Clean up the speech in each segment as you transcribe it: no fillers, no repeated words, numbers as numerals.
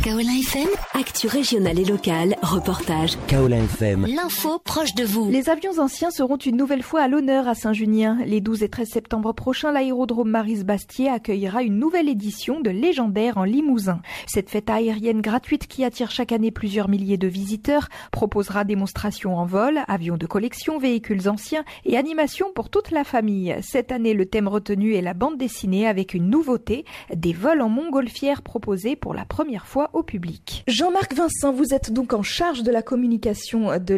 Kaolin FM, actu régionale et locale, reportage. Kaolin FM, l'info proche de vous. Les avions anciens seront une nouvelle fois à l'honneur à Saint-Junien. Les 12 et 13 septembre prochains, l'aérodrome Maryse-Bastier accueillera une nouvelle édition de Légendaire en Limousin. Cette fête aérienne gratuite qui attire chaque année plusieurs milliers de visiteurs proposera démonstrations en vol, avions de collection, véhicules anciens et animations pour toute la famille. Cette année, le thème retenu est la bande dessinée avec une nouveauté, des vols en montgolfière proposés pour la première fois au public. Jean-Marc Vincent, vous êtes donc en charge de la communication de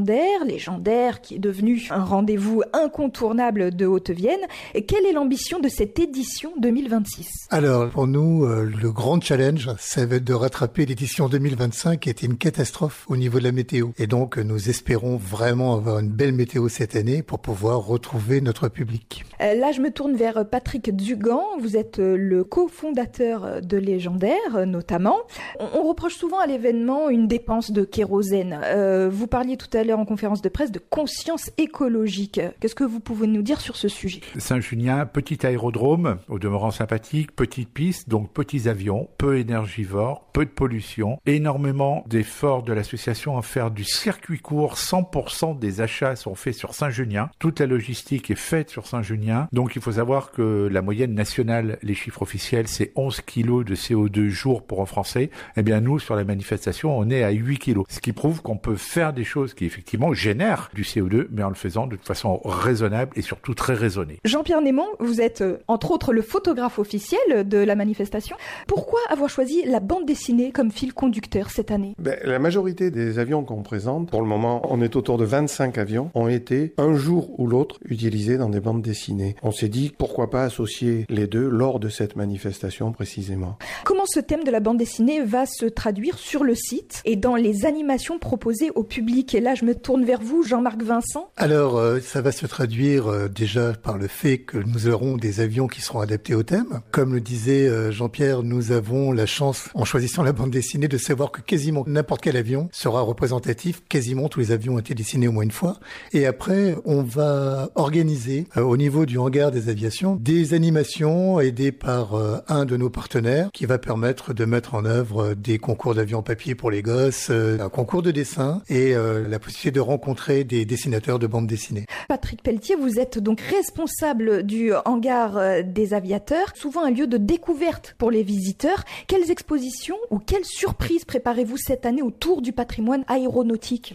Légendaire qui est devenu un rendez-vous incontournable de Haute-Vienne. Quelle est l'ambition de cette édition 2026 ? Alors, pour nous, le grand challenge, ça va être de rattraper l'édition 2025 qui était une catastrophe au niveau de la météo. Et donc, nous espérons vraiment avoir une belle météo cette année pour pouvoir retrouver notre public. Là, je me tourne vers Patrick Dugan. Vous êtes le cofondateur de Légendaire, notamment. On reproche souvent à l'événement une dépense de kérosène. Vous parliez tout à l'heure en conférence de presse de conscience écologique. Qu'est-ce que vous pouvez nous dire sur ce sujet ? Saint-Junien, petit aérodrome, au demeurant sympathique, petite piste, donc petits avions, peu énergivores, peu de pollution, énormément d'efforts de l'association à faire du circuit court. 100% des achats sont faits sur Saint-Junien. Toute la logistique est faite sur Saint-Junien. Donc il faut savoir que la moyenne nationale, les chiffres officiels, c'est 11 kilos de CO2 jour pour un Français. Eh bien nous, sur la manifestation, on est à 8 kilos. Ce qui prouve qu'on peut faire des choses qui effectivement génèrent du CO2, mais en le faisant de façon raisonnable et surtout très raisonnée. Jean-Pierre Némon, vous êtes entre autres le photographe officiel de la manifestation. Pourquoi avoir choisi la bande dessinée comme fil conducteur cette année ? La majorité des avions qu'on présente, pour le moment, on est autour de 25 avions, ont été un jour ou l'autre utilisés dans des bandes dessinées. On s'est dit pourquoi pas associer les deux lors de cette manifestation précisément. Comment ce thème de la bande dessinée va se traduire sur le site et dans les animations proposées au public ? Et là, je me tourne vers vous, Jean-Marc Vincent. Alors, ça va se traduire déjà par le fait que nous aurons des avions qui seront adaptés au thème. Comme le disait Jean-Pierre, nous avons la chance, en choisissant la bande dessinée, de savoir que quasiment n'importe quel avion sera représentatif. Quasiment tous les avions ont été dessinés au moins une fois. Et après, on va organiser au niveau du hangar des aviations des animations aidées par un de nos partenaires qui va permettre de mettre en œuvre des concours d'avions papier pour les gosses, un concours de dessin et la possibilité de rencontrer des dessinateurs de bandes dessinées. Patrick Pelletier, vous êtes donc responsable du hangar des aviateurs, souvent un lieu de découverte pour les visiteurs. Quelles expositions ou quelles surprises préparez-vous cette année autour du patrimoine aéronautique ?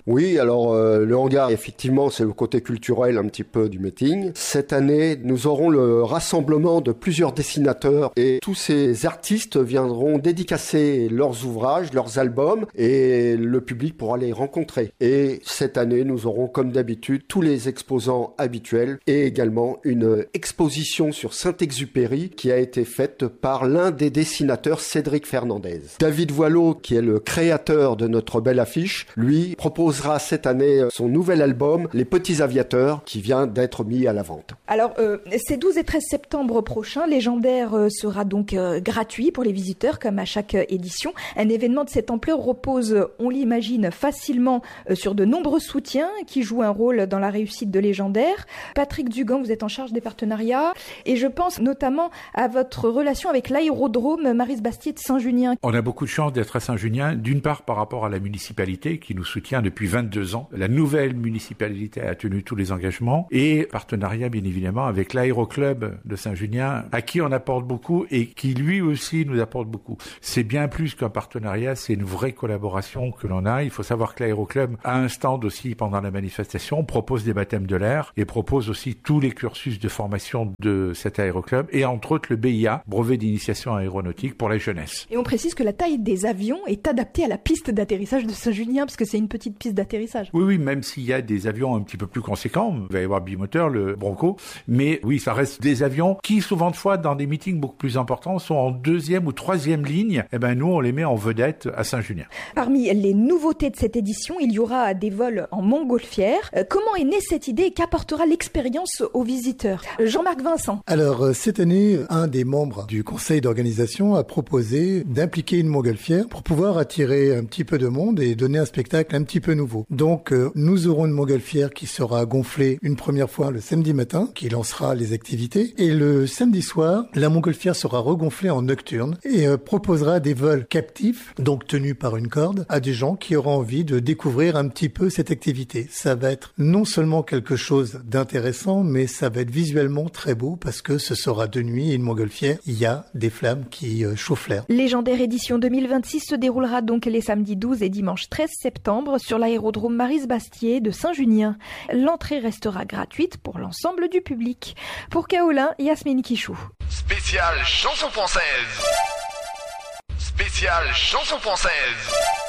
Oui, alors le hangar, effectivement, c'est le côté culturel un petit peu du meeting. Cette année, nous aurons le rassemblement de plusieurs dessinateurs et tous ces artistes viendront dédicacer leurs ouvrages, leurs albums et le public pourra les rencontrer. Et cette année, nous aurons comme d'habitude tous les exposants habituels et également une exposition sur Saint-Exupéry qui a été faite par l'un des dessinateurs, Cédric Fernandez. David Voileau, qui est le créateur de notre belle affiche, lui proposera cette année son nouvel album, Les Petits Aviateurs, qui vient d'être mis à la vente. Alors, c'est 12 et 13 septembre prochain. Légendaire sera donc gratuit pour les visiteurs, comme à chaque édition. Un événement de cette ampleur repose, on l'imagine, facilement sur de nombreux soutiens qui jouent un rôle dans la réussite de Légendaire. Patrick Dugan, vous êtes en charge des partenariats et je pense notamment à votre relation avec l'aérodrome Maryse-Bastier de Saint-Junien. On a beaucoup de chance d'être à Saint-Junien, d'une part par rapport à la municipalité qui nous soutient depuis 22 ans. La nouvelle municipalité a tenu tous les engagements et partenariat bien évidemment avec l'aéroclub de Saint-Junien à qui on apporte beaucoup et qui lui aussi nous apporte beaucoup. C'est bien plus qu'un partenariat, c'est une vraie collaboration que l'on a. Il faut savoir que l'aéroclub a un stand aussi pendant la manifestation, propose des baptêmes de l'air et propose aussi tous les cursus de formation de cet aéroclub et entre autres le BIA, brevet d'initiation aéronautique pour la jeunesse. Et on précise que la taille des avions est adaptée à la piste d'atterrissage de Saint-Junien parce que c'est une petite piste d'atterrissage. Oui, même s'il y a des avions un petit peu plus conséquents, il va y avoir bimoteur, le Bronco, mais oui, ça reste des avions qui souvent de fois dans des meetings beaucoup plus importants sont en deuxième ou troisième ligne. Eh ben nous on les met en vedette à Saint-Junien. Parmi les nouveautés de cette édition, il y aura des vols en montgolfière. Comment est née cette idée et qu'apportera l'expérience aux visiteurs ? Jean-Marc Vincent. Alors cette année, un des membres du conseil d'organisation a proposé d'impliquer une montgolfière pour pouvoir attirer un petit peu de monde et donner un spectacle un petit peu nouveau. Donc nous aurons une montgolfière qui sera gonflée une première fois le samedi matin, qui lancera les activités, et le samedi soir, la montgolfière sera regonflée en nocturne et proposera des vols animal captif, donc tenu par une corde, à des gens qui auront envie de découvrir un petit peu cette activité. Ça va être non seulement quelque chose d'intéressant, mais ça va être visuellement très beau parce que ce sera de nuit et une montgolfière, il y a des flammes qui chauffent l'air. Légendaire édition 2026 se déroulera donc les samedis 12 et dimanche 13 septembre sur l'aérodrome Maryse-Bastier de Saint-Junien. L'entrée restera gratuite pour l'ensemble du public. Pour Kaolin, Yasmine Kichou. Spécial chanson française. Spécial chanson française.